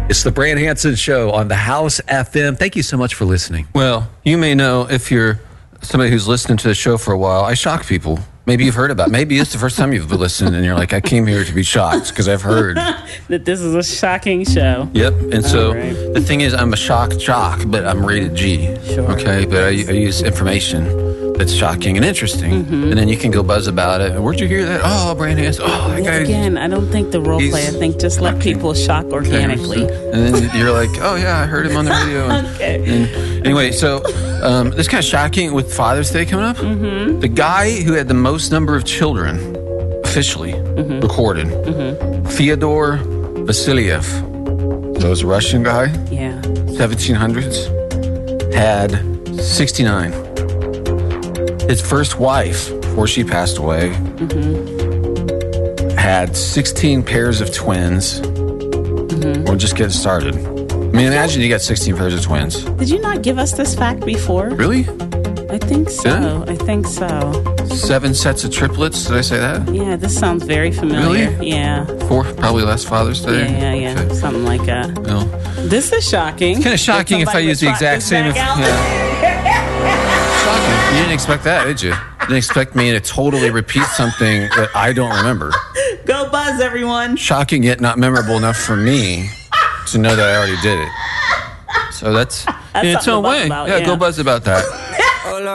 It's the Brand Hansen Show on the House FM. Thank you so much for listening. Well, you may know if you're somebody who's listened to the show for a while, I shock people. Maybe you've heard about it. Maybe it's the first time you've listened and you're like, I came here to be shocked because I've heard that this is a shocking show. Yep. And so right. The thing is, I'm a shock jock, but I'm rated G. Sure. Okay. But I use information that's shocking and interesting. And then you can go buzz about it. Where'd you hear that? Oh, Brand Hansen. Oh, that guy. Again, I don't think the role play. I think just let people shock organically. And then you're like, oh, yeah, I heard him on the radio. Okay. And anyway, so this is kind of shocking with Father's Day coming up. Mm-hmm. The guy who had the most number of children officially recorded, Fyodor Vasilyev, so was a Russian guy, 1700s, had 69. His first wife, before she passed away, had 16 pairs of twins. We're just getting started. I mean, imagine you got 16 pairs of twins. Did you not give us this fact before? Really? I think so. Yeah. I think so. 7 sets of triplets. Did I say that? Yeah, this sounds very familiar. Really? Yeah. 4, probably last Father's Day. Yeah. Okay. Something like that. Well, This is shocking. it's kind of shocking if I use the exact same. Shocking. You didn't expect that, did you? You didn't expect me to totally repeat something that I don't remember. Go Buzz, everyone. Shocking yet not memorable enough for me to know that I already did it. So that's in its something own to buzz way. about, Go buzz about that.